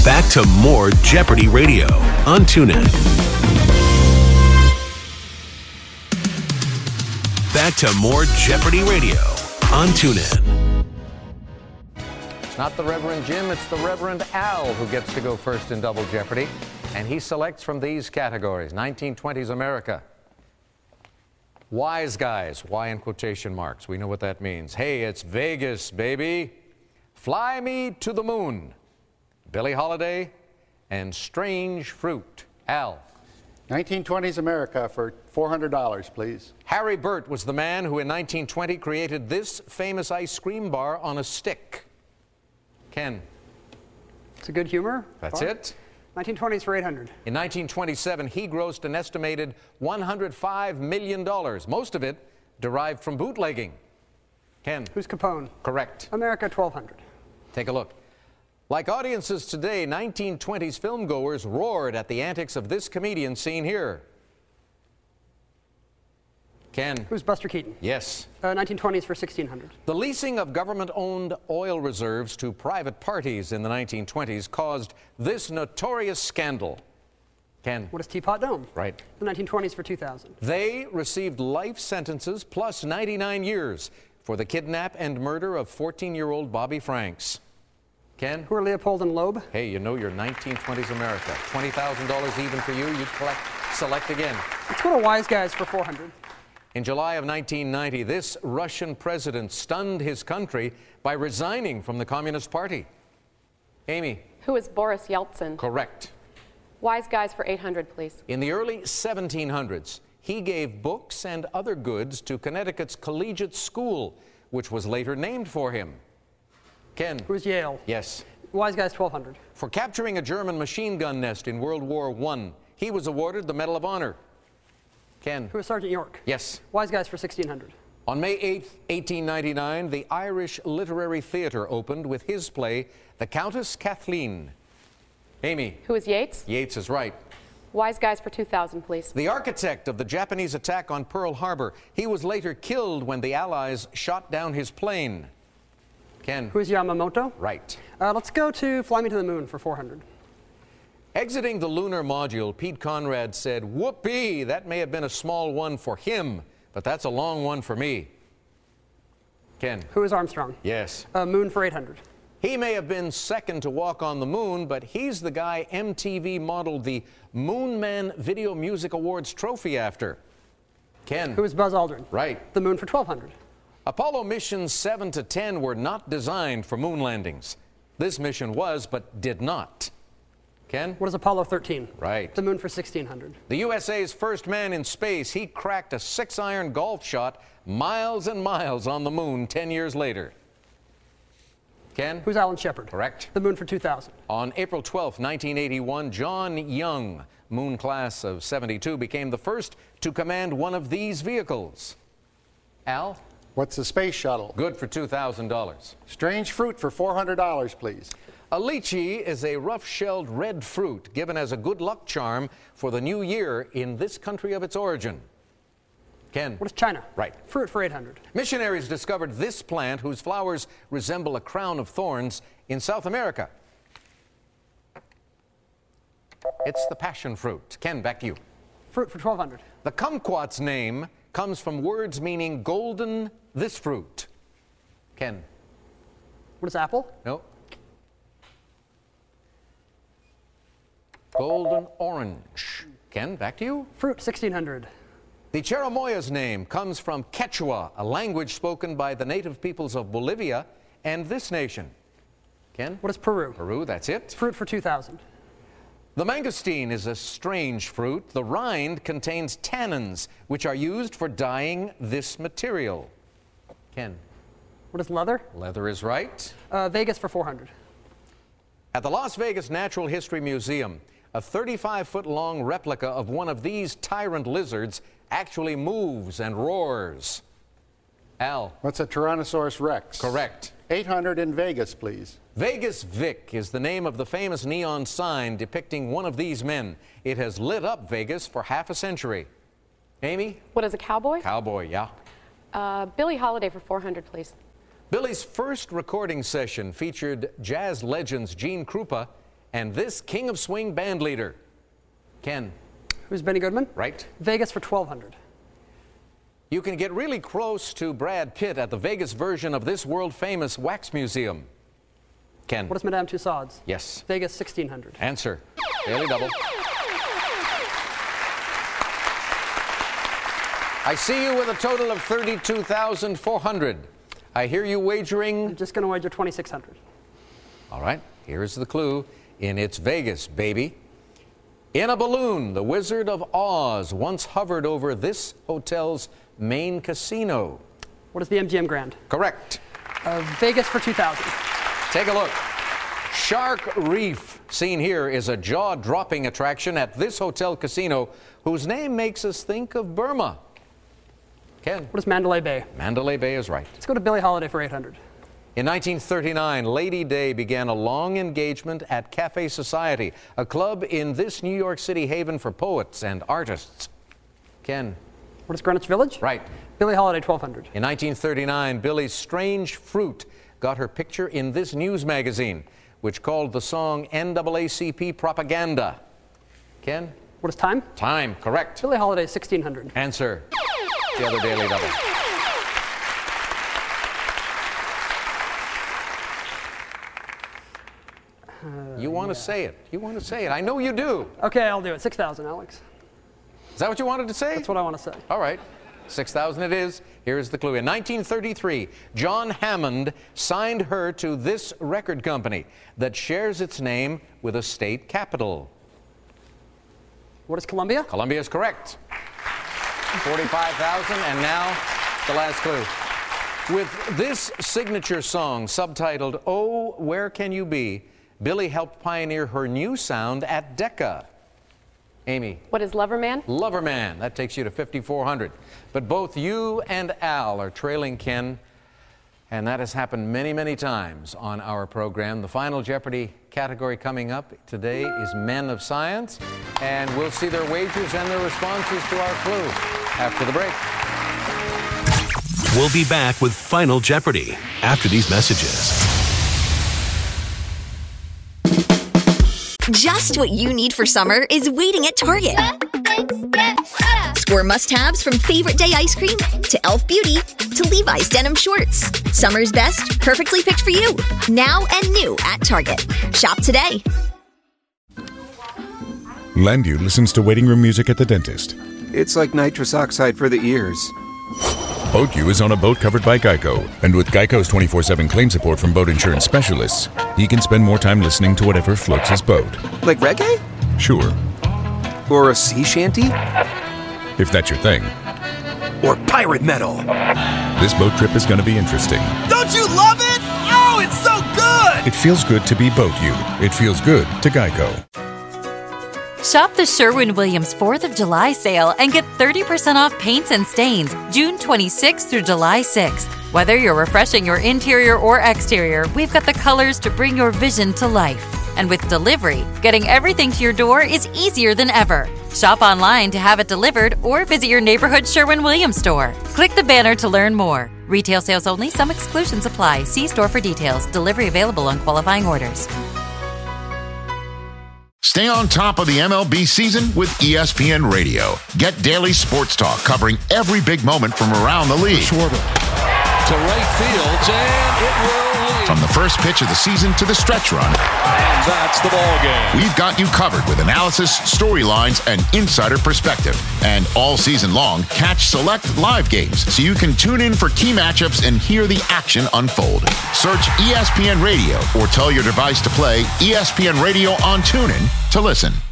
Back to more Jeopardy Radio on TuneIn. Back to more Jeopardy Radio on TuneIn. It's not the Reverend Jim, it's the Reverend Al who gets to go first in Double Jeopardy. And he selects from these categories. 1920s America. Wise guys, why in quotation marks? We know what that means. Hey, it's Vegas, baby. Fly me to the moon. Billie Holiday and Strange Fruit. Al. 1920s America for $400, please. Harry Burt was the man who in 1920 created this famous ice cream bar on a stick. Ken. It's a good humor. That's it. 1920s for 800. In 1927, he grossed an estimated $105 million. Most of it derived from bootlegging. Ken. Who's Capone? Correct. America 1200. Take a look. Like audiences today, 1920s filmgoers roared at the antics of this comedian seen here. Ken. Who's Buster Keaton? Yes. 1920s for 1600. The leasing of government-owned oil reserves to private parties in the 1920s caused this notorious scandal. Ken. What is Teapot Dome? Right. The 1920s for 2000. They received life sentences plus 99 years for the kidnap and murder of 14-year-old Bobby Franks. Ken? Who are Leopold and Loeb? Hey, you know your 1920s America. $20,000 even for you. You'd select again. Let's go to Wise Guys for 400. In July of 1990, this Russian president stunned his country by resigning from the Communist Party. Amy. Who is Boris Yeltsin? Correct. Wise Guys for 800, please. In the early 1700s, he gave books and other goods to Connecticut's collegiate school, which was later named for him. Ken. Who's Yale? Yes. Wise Guys 1200. For capturing a German machine gun nest in World War I, he was awarded the Medal of Honor. Ken. Who is Sergeant York? Yes. Wise Guys for 1600. On May 8th, 1899, the Irish Literary Theatre opened with his play, The Countess Kathleen. Amy. Who is Yates? Yates is right. Wise Guys for 2000, please. The architect of the Japanese attack on Pearl Harbor. He was later killed when the Allies shot down his plane. Ken. Who is Yamamoto? Right. Let's go to Fly Me to the Moon for 400. Exiting the lunar module, Pete Conrad said, "Whoopee, that may have been a small one for him, but that's a long one for me." Ken. Who is Armstrong? Yes. Moon for 800. He may have been second to walk on the moon, but he's the guy MTV modeled the Moon Man Video Music Awards trophy after. Ken. Who is Buzz Aldrin? Right. The moon for 1200. Apollo missions 7 to 10 were not designed for moon landings. This mission was, but did not. Ken? What is Apollo 13? Right. The moon for 1600. The USA's first man in space, he cracked a 6-iron golf shot miles and miles on the moon 10 years later. Ken? Who's Alan Shepard? Correct. The moon for 2000. On April 12, 1981, John Young, moon class of 72, became the first to command one of these vehicles. Al? What's the space shuttle? Good for $2,000. Strange Fruit for $400, please. A lychee is a rough-shelled red fruit given as a good luck charm for the new year in this country of its origin. Ken? What is China? Right. Fruit for 800. Missionaries discovered this plant whose flowers resemble a crown of thorns in South America. It's the passion fruit. Ken, back to you. Fruit for 1200. The kumquat's name comes from words meaning golden this fruit. Ken? What is apple? No. Golden orange. Ken, back to you. Fruit 1600. The Cherimoya's name comes from Quechua, a language spoken by the native peoples of Bolivia and this nation. Ken? What is Peru? Peru, that's it. Fruit for 2000. The mangosteen is a strange fruit. The rind contains tannins, which are used for dyeing this material. Ken? What is leather? Leather is right. Vegas for 400. At the Las Vegas Natural History Museum, a 35-foot-long replica of one of these tyrant lizards actually moves and roars. Al? What's a Tyrannosaurus Rex? Correct. 800 in Vegas, please. Vegas Vic is the name of the famous neon sign depicting one of these men. It has lit up Vegas for half a century. Amy? What is a cowboy? Cowboy, yeah. Billie Holiday for 400, please. Billy's first recording session featured jazz legends Gene Krupa and this King of Swing band leader? Ken. Who's Benny Goodman? Right. Vegas for 1,200. You can get really close to Brad Pitt at the Vegas version of this world-famous wax museum. Ken. What is Madame Tussauds? Yes. Vegas 1,600. Answer. Daily double. I see you with a total of 32,400. I hear you wagering. I'm just going to wager 2,600. All right, here's the clue. In It's Vegas, baby. In a balloon, the Wizard of Oz once hovered over this hotel's main casino. What is the MGM Grand? Correct. Vegas for 2,000. Take a look. Shark Reef, seen here, is a jaw-dropping attraction at this hotel casino whose name makes us think of Burma. Ken. What is Mandalay Bay? Mandalay Bay is right. Let's go to Billie Holiday for 800. In 1939, Lady Day began a long engagement at Cafe Society, a club in this New York City haven for poets and artists. Ken. What is Greenwich Village? Right. Billie Holiday 1,200. In 1939, Billie's Strange Fruit got her picture in this news magazine, which called the song NAACP Propaganda. Ken. What is time? Time, correct. Billie Holiday 1,600. Answer. The other daily double. You want to say it. You want to say it. I know you do. Okay, I'll do it. 6,000, Alex. Is that what you wanted to say? That's what I want to say. All right. 6,000 it is. Here's the clue. In 1933, John Hammond signed her to this record company that shares its name with a state capital. What is Columbia? Columbia is correct. 45,000, and now the last clue. With this signature song subtitled, Oh, Where Can You Be?, Billie helped pioneer her new sound at Decca. Amy. What is Loverman? Loverman. That takes you to 5,400. But both you and Al are trailing Ken, and that has happened many, many times on our program. The final Jeopardy category coming up today is Men of Science, and we'll see their wagers and their responses to our clue after the break. We'll be back with Final Jeopardy after these messages. Just what you need for summer is waiting at Target. Score must-haves from Favorite Day ice cream to e.l.f. Beauty to Levi's denim shorts. Summer's best, perfectly picked for you. Now and new at Target. Shop today. Landu listens to waiting room music at the dentist. It's like nitrous oxide for the ears. BoatU is on a boat covered by Geico, and with Geico's 24/7 claim support from boat insurance specialists, he can spend more time listening to whatever floats his boat. Like reggae? Sure. Or a sea shanty? If that's your thing. Or pirate metal? This boat trip is going to be interesting. Don't you love it? Oh, it's so good! It feels good to be BoatU. It feels good to Geico. Shop the Sherwin-Williams 4th of July sale and get 30% off paints and stains June 26th through July 6th. Whether you're refreshing your interior or exterior, we've got the colors to bring your vision to life. And with delivery, getting everything to your door is easier than ever. Shop online to have it delivered or visit your neighborhood Sherwin-Williams store. Click the banner to learn more. Retail sales only. Some exclusions apply. See store for details. Delivery available on qualifying orders. Stay on top of the MLB season with ESPN Radio. Get daily sports talk covering every big moment from around the league. Schwarber to right field, and it will lead. From the first pitch of the season to the stretch run. And that's the ball game. We've got you covered with analysis, storylines, and insider perspective. And all season long, catch select live games so you can tune in for key matchups and hear the action unfold. Search ESPN Radio or tell your device to play ESPN Radio on TuneIn to listen.